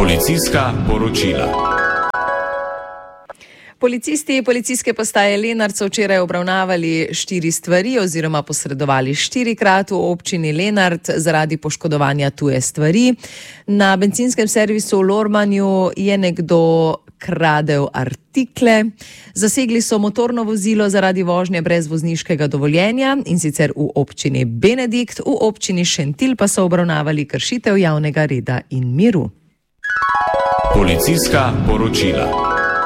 Policijska poročila. Policisti Policijske postaje Lenart so včeraj obravnavali 4 stvari oziroma posredovali 4-krat v občini Lenart zaradi poškodovanja tuje stvari. Na bencinskem servisu v Lormanju je nekdo kradel artikle. Zasegli so motorno vozilo zaradi vožnje brez vozniškega dovoljenja, in sicer v občini Benedikt, v občini Šentilj pa so obravnavali kršitev javnega reda in miru. Policijska poročila.